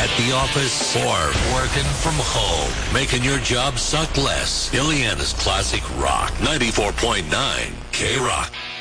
at the office, or working from home, making your job suck less. Ileana's Classic Rock, 94.9 K-Rock.